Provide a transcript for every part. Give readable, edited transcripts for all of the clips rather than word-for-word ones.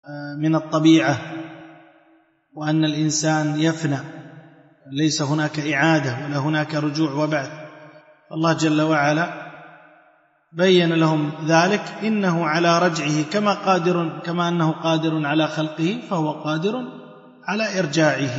من الطبيعة، وأن الإنسان يفنى، ليس هناك إعادة ولا هناك رجوع وبعث. الله جل وعلا بين لهم ذلك، إنه على رجعه كما أنه قادر على خلقه فهو قادر على إرجاعه.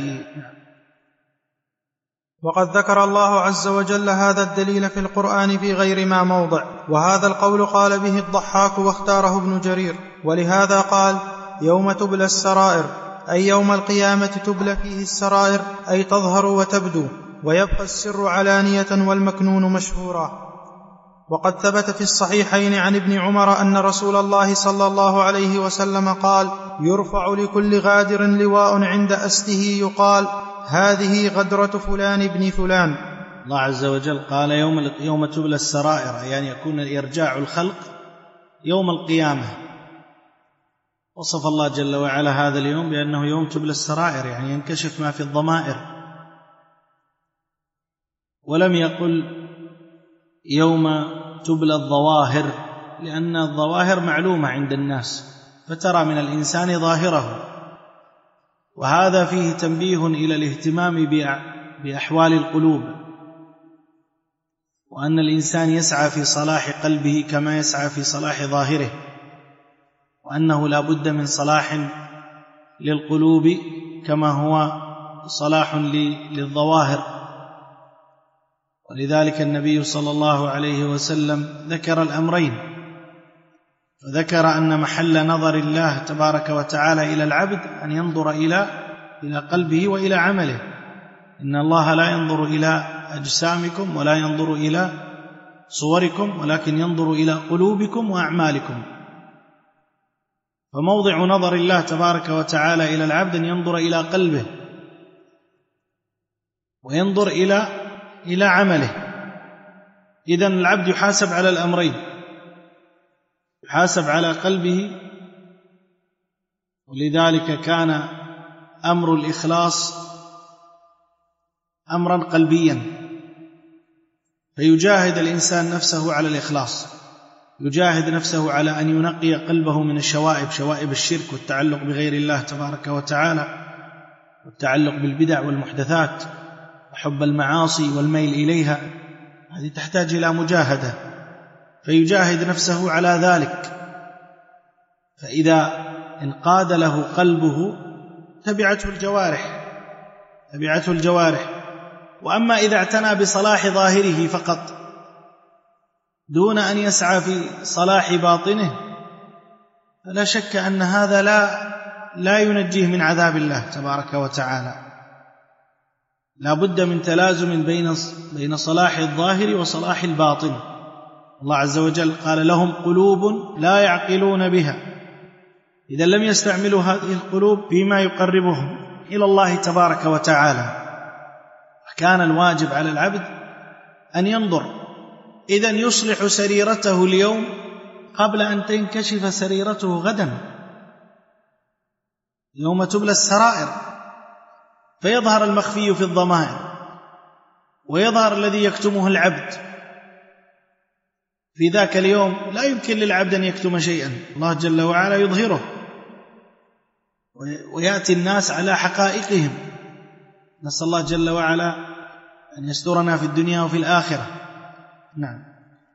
وقد ذكر الله عز وجل هذا الدليل في القرآن في غير ما موضع، وهذا القول قال به الضحاك واختاره ابن جرير، ولهذا قال يوم تبلى السرائر، أي يوم القيامة تبلى فيه السرائر، أي تظهر وتبدو، ويبقى السر علانية والمكنون مشهورا. وقد ثبت في الصحيحين عن ابن عمر أن رسول الله صلى الله عليه وسلم قال يرفع لكل غادر لواء عند أسته يقال هذه غدرة فلان ابن فلان. الله عز وجل قال يوم تبلى السرائر، يعني يكون إرجاع الخلق يوم القيامة. وصف الله جل وعلا هذا اليوم بأنه يوم تبلى السرائر، يعني ينكشف ما في الضمائر، ولم يقل يوم تبلى الظواهر، لأن الظواهر معلومة عند الناس، فترى من الإنسان ظاهره. وهذا فيه تنبيه إلى الاهتمام بأحوال القلوب، وأن الإنسان يسعى في صلاح قلبه كما يسعى في صلاح ظاهره، وأنه لا بد من صلاح للقلوب كما هو صلاح للظواهر. ولذلك النبي صلى الله عليه وسلم ذكر الأمرين، فذكر أن محل نظر الله تبارك وتعالى إلى العبد أن ينظر إلى قلبه وإلى عمله. إن الله لا ينظر إلى أجسامكم ولا ينظر إلى صوركم، ولكن ينظر إلى قلوبكم وأعمالكم. فموضع نظر الله تبارك وتعالى إلى العبد أن ينظر إلى قلبه وينظر إلى عمله. إذن العبد يحاسب على الأمرين، يحاسب على قلبه، ولذلك كان أمر الإخلاص أمرا قلبيا، فيجاهد الإنسان نفسه على الإخلاص، يجاهد نفسه على أن ينقي قلبه من شوائب الشرك والتعلق بغير الله تبارك وتعالى، والتعلق بالبدع والمحدثات وحب المعاصي والميل إليها. هذه تحتاج إلى مجاهدة، فيجاهد نفسه على ذلك. فإذا انقاد له قلبه تبعته الجوارح. وأما إذا اعتنى بصلاح ظاهره فقط دون أن يسعى في صلاح باطنه، فلا شك أن هذا لا ينجيه من عذاب الله تبارك وتعالى. لا بد من تلازم بين صلاح الظاهر وصلاح الباطن. الله عز وجل قال لهم قلوب لا يعقلون بها. إذا لم يستعملوا هذه القلوب فيما يقربهم إلى الله تبارك وتعالى، كان الواجب على العبد أن ينظر، إذن يصلح سريرته اليوم قبل أن تنكشف سريرته غدا، يوم تبلى السرائر، فيظهر المخفي في الضمائر ويظهر الذي يكتمه العبد. في ذاك اليوم لا يمكن للعبد أن يكتم شيئا، الله جل وعلا يظهره ويأتي الناس على حقائقهم. نسأل الله جل وعلا أن يسترنا في الدنيا وفي الآخرة. نعم.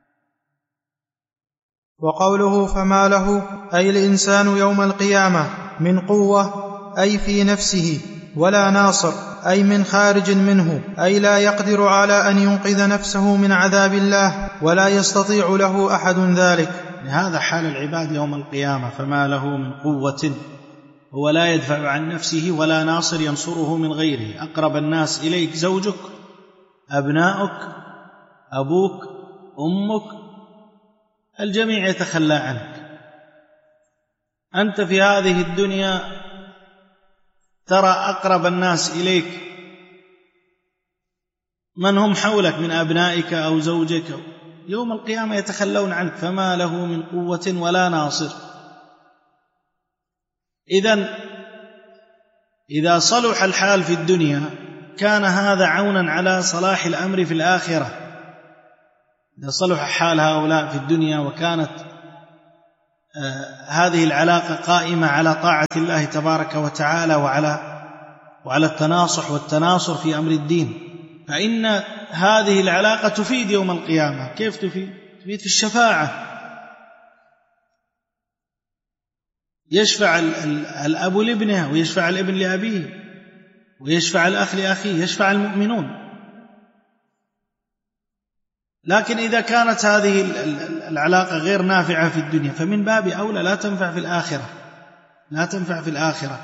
وقوله فما له أي الإنسان يوم القيامة من قوة أي في نفسه، ولا ناصر أي من خارج منه، أي لا يقدر على أن ينقذ نفسه من عذاب الله ولا يستطيع له أحد ذلك. هذا حال العباد يوم القيامة، فما له من قوة، هو لا يدفع عن نفسه ولا ناصر ينصره من غيره. أقرب الناس إليك زوجك، أبناؤك، أبوك، أمك، الجميع يتخلى عنك. أنت في هذه الدنيا ترى أقرب الناس إليك من هم حولك من أبنائك أو زوجك، يوم القيامة يتخلون عنك، فما له من قوة ولا ناصر. إذن إذا صلح الحال في الدنيا كان هذا عونا على صلاح الأمر في الآخرة. إذا صلح حال هؤلاء في الدنيا وكانت هذه العلاقة قائمة على طاعة الله تبارك وتعالى وعلى التناصح والتناصر في أمر الدين، فإن هذه العلاقة تفيد يوم القيامة. كيف تفيد؟ تفيد في الشفاعة. يشفع الأب لابنه، ويشفع الابن لأبيه، ويشفع الأخ لأخيه، يشفع المؤمنون. لكن إذا كانت هذه العلاقة غير نافعة في الدنيا فمن باب أولى لا تنفع في الآخرة، لا تنفع في الآخرة.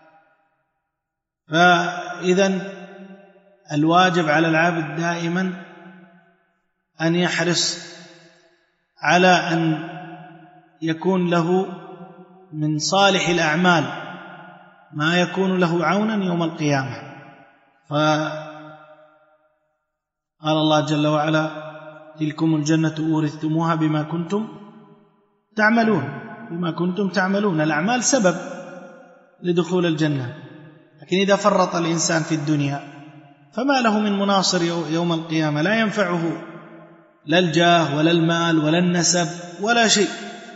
فإذن الواجب على العابد دائما أن يحرص على أن يكون له من صالح الأعمال ما يكون له عونا يوم القيامة. فقال الله جل وعلا: تلكم الجنة أورثتموها بما كنتم تعملون. بما كنتم تعملون، الأعمال سبب لدخول الجنة، لكن إذا فرط الإنسان في الدنيا فما له من مناصر يوم القيامة، لا ينفعه لا الجاه ولا المال ولا النسب ولا شيء.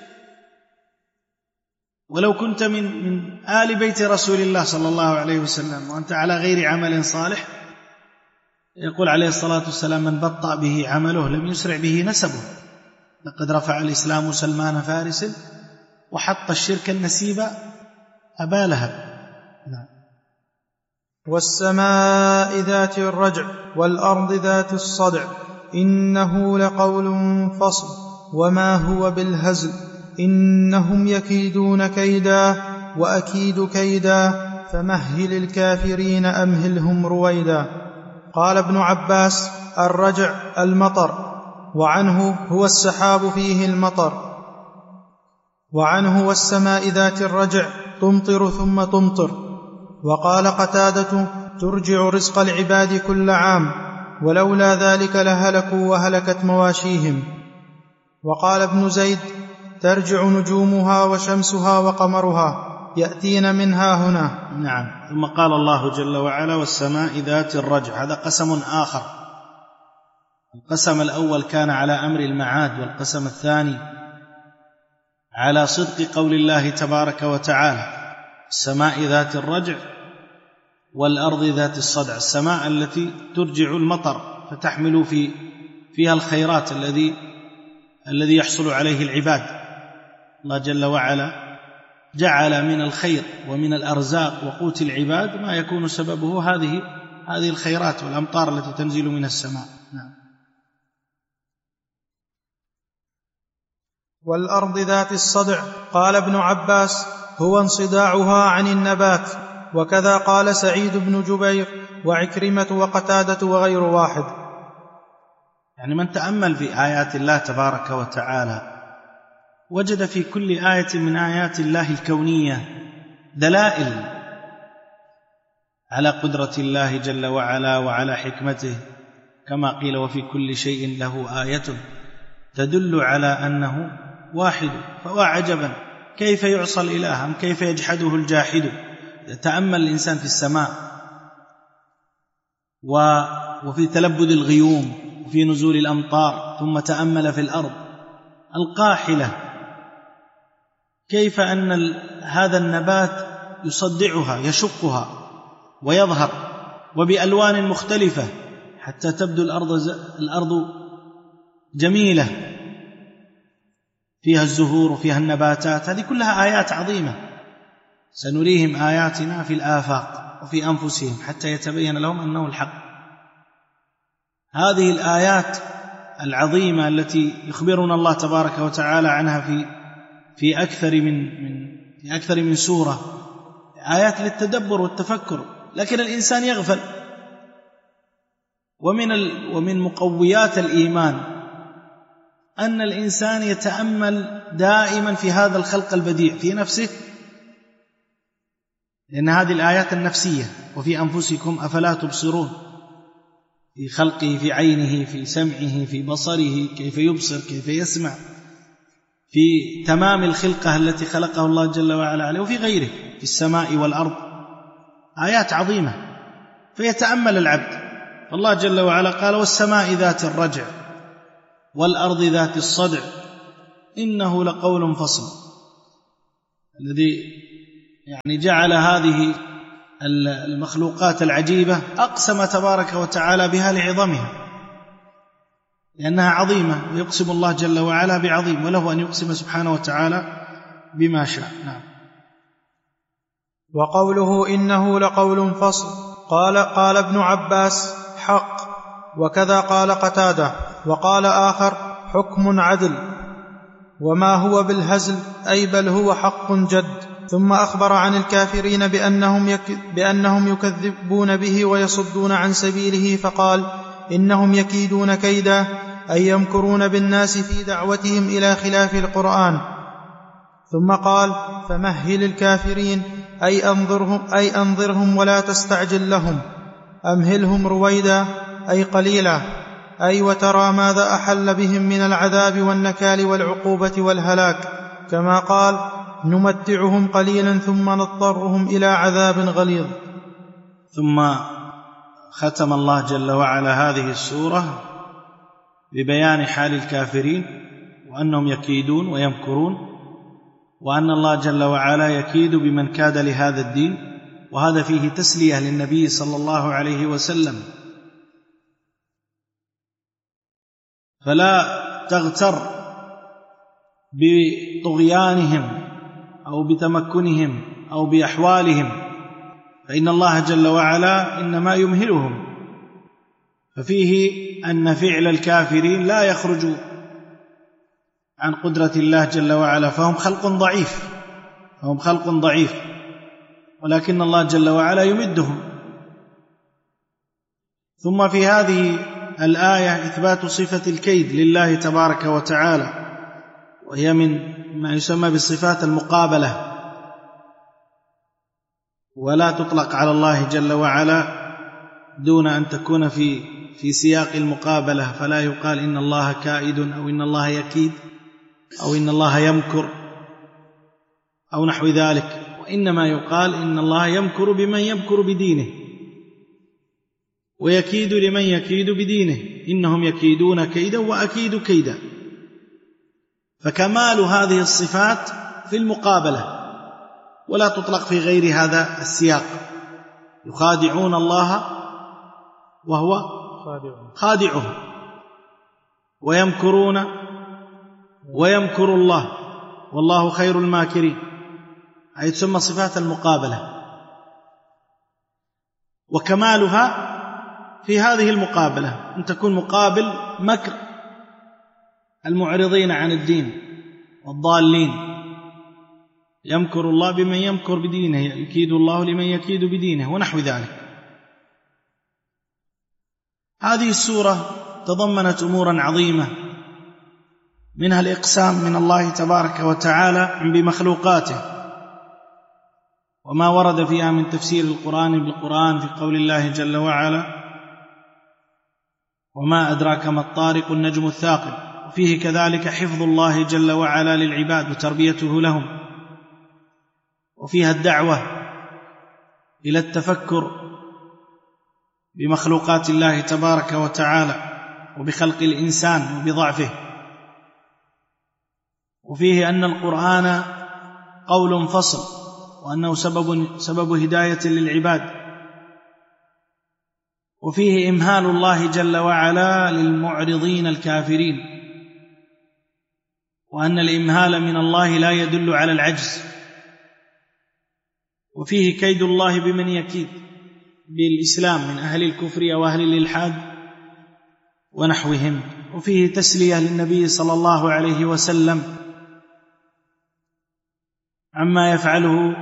ولو كنت من آل بيت رسول الله صلى الله عليه وسلم وأنت على غير عمل صالح، يقول عليه الصلاة والسلام: من بطأ به عمله لم يسرع به نسبه. لقد رفع الإسلام سلمان فارس وحط الشرك النسيب أبا لهب. والسماء ذات الرجع والأرض ذات الصدع إنه لقول فصل وما هو بالهزل إنهم يكيدون كيدا وأكيد كيدا فمهل الكافرين أمهلهم رويدا. قال ابن عباس: الرجع المطر، وعنه هو السحاب فيه المطر، وعنه والسماء ذات الرجع تمطر ثم تمطر. وقال قتادة: ترجع رزق العباد كل عام، ولولا ذلك لهلكوا وهلكت مواشيهم. وقال ابن زيد: ترجع نجومها وشمسها وقمرها يأتين منها هنا. نعم. ثم قال الله جل وعلا: والسماء ذات الرجع. هذا قسم آخر. القسم الأول كان على أمر المعاد، والقسم الثاني على صدق قول الله تبارك وتعالى: السماء ذات الرجع والأرض ذات الصدع. السماء التي ترجع المطر فتحمل فيها الخيرات الذي يحصل عليه العباد. الله جل وعلا جعل من الخير ومن الأرزاق وقوت العباد ما يكون سببه هذه الخيرات والأمطار التي تنزل من السماء. نعم. والأرض ذات الصدع. قال ابن عباس: هو انصداعها عن النبات. وكذا قال سعيد بن جبير وعكرمة وقتادة وغير واحد. يعني من تأمل في آيات الله تبارك وتعالى وجد في كل آية من آيات الله الكونية دلائل على قدرة الله جل وعلا وعلى حكمته، كما قيل: وفي كل شيء له آية تدل على أنه واحد. فوا عجبا كيف يعصى الإله أم كيف يجحده الجاحد. يتأمل الإنسان في السماء وفي تلبد الغيوم وفي نزول الأمطار، ثم تأمل في الأرض القاحلة كيف أن هذا النبات يصدعها يشقها ويظهر وبألوان مختلفة حتى تبدو الأرض جميلة فيها الزهور وفيها النباتات. هذه كلها آيات عظيمة. سنريهم آياتنا في الآفاق وفي أنفسهم حتى يتبين لهم أنه الحق. هذه الآيات العظيمة التي يخبرنا الله تبارك وتعالى عنها في أكثر من سورة، آيات للتدبر والتفكر، لكن الإنسان يغفل. ومن مقويات الإيمان أن الإنسان يتأمل دائما في هذا الخلق البديع في نفسه، لأن هذه الآيات النفسية: وفي أنفسكم أفلا تبصرون، في خلقه، في عينه، في سمعه، في بصره، كيف يبصر، كيف يسمع، في تمام الخلقة التي خلقه الله جل وعلا عليه، وفي غيره، في السماء والأرض. آيات عظيمة فيتأمل العبد. فالله جل وعلا قال: والسماء ذات الرجع والأرض ذات الصدع إنه لقول فصل. الذي يعني جعل هذه المخلوقات العجيبة أقسم تبارك وتعالى بها لعظمها، لأنها عظيمة، ويقسم الله جل وعلا بعظيم، وله أن يقسم سبحانه وتعالى بما شاء. نعم. وقوله إنه لقول فصل، قال ابن عباس حق، وكذا قال قتادة، وقال آخر حكم عدل، وما هو بالهزل، أي بل هو حق جد. ثم أخبر عن الكافرين بأنهم يكذبون به ويصدون عن سبيله، فقال إنهم يكيدون كيدا، أي يمكرون بالناس في دعوتهم إلى خلاف القرآن. ثم قال فمهل الكافرين، أي أنظرهم ولا تستعجل لهم، أمهلهم رويدا، أي قليلا، أي وترى ماذا أحل بهم من العذاب والنكال والعقوبة والهلاك، كما قال نمتعهم قليلا ثم نضطرهم إلى عذاب غليظ. ثم ختم الله جل وعلا هذه السورة ببيان حال الكافرين، وأنهم يكيدون ويمكرون، وأن الله جل وعلا يكيد بمن كاد لهذا الدين، وهذا فيه تسلية للنبي صلى الله عليه وسلم، فلا تغتر بطغيانهم أو بتمكنهم أو بأحوالهم، فإن الله جل وعلا إنما يمهلهم. ففيه أن فعل الكافرين لا يخرج عن قدرة الله جل وعلا، فهم خلق ضعيف، ولكن الله جل وعلا يمدهم. ثم في هذه الآية إثبات صفة الكيد لله تبارك وتعالى، وهي من ما يسمى بالصفات المقابلة، ولا تطلق على الله جل وعلا دون أن تكون في سياق المقابلة، فلا يقال إن الله كائد أو إن الله يكيد أو إن الله يمكر أو نحو ذلك، وإنما يقال إن الله يمكر بمن يمكر بدينه، ويكيد لمن يكيد بدينه، إنهم يكيدون كيدا وأكيد كيدا. فكمال هذه الصفات في المقابلة، ولا تطلق في غير هذا السياق. يخادعون الله وهو خادعهم، ويمكرون ويمكر الله والله خير الماكرين، أي تسمى صفات المقابلة. وكمالها في هذه المقابلة أن تكون مقابل مكر المعرضين عن الدين والضالين، يمكر الله بمن يمكر بدينه، يكيد الله لمن يكيد بدينه، ونحو ذلك. هذه السورة تضمنت أمورا عظيمة، منها الإقسام من الله تبارك وتعالى بمخلوقاته، وما ورد فيها من تفسير القرآن بالقرآن في قول الله جل وعلا وما أدراك ما الطارق النجم الثاقب، وفيه كذلك حفظ الله جل وعلا للعباد وتربيته لهم، وفيها الدعوة إلى التفكر بمخلوقات الله تبارك وتعالى وبخلق الإنسان وبضعفه، وفيه أن القرآن قول فصل، وأنه سبب هداية للعباد، وفيه إمهال الله جل وعلا للمعرضين الكافرين، وأن الإمهال من الله لا يدل على العجز، وفيه كيد الله بمن يكيد بالإسلام من أهل الكفر أو أهل الإلحاد ونحوهم، وفيه تسلية للنبي صلى الله عليه وسلم عما يفعله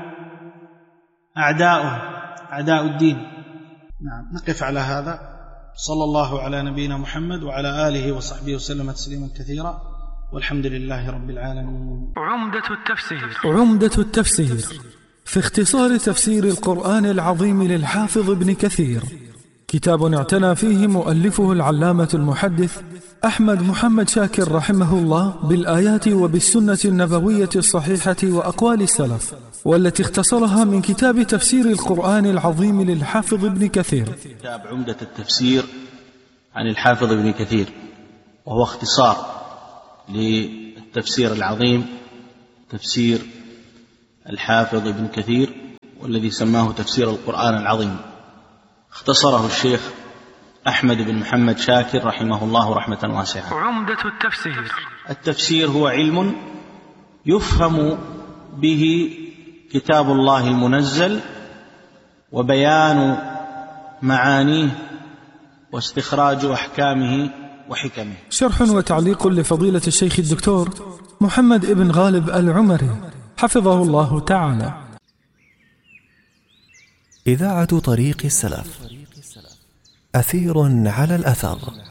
أعداء الدين. نعم، نقف على هذا. صلى الله على نبينا محمد وعلى آله وصحبه وسلم تسليما كثيرا، والحمد لله رب العالمين. عمدة التفسير في اختصار تفسير القرآن العظيم للحافظ ابن كثير، كتاب اعتنى فيه مؤلفه العلامة المحدث أحمد محمد شاكر رحمه الله بالآيات وبالسنة النبوية الصحيحة وأقوال السلف، والتي اختصرها من كتاب تفسير القرآن العظيم للحافظ ابن كثير. كتاب عمدة التفسير عن الحافظ ابن كثير، وهو اختصار للتفسير العظيم، تفسير الحافظ ابن كثير، والذي سماه تفسير القرآن العظيم. اختصره الشيخ أحمد بن محمد شاكر رحمه الله رحمة واسعة. عمدة التفسير. التفسير هو علم يفهم به كتاب الله المنزل وبيان معانيه واستخراج أحكامه وحكمه. شرح وتعليق لفضيلة الشيخ الدكتور محمد ابن غالب العمري حفظه الله تعالى. إذاعة طريق السلف، أثير على الأثر.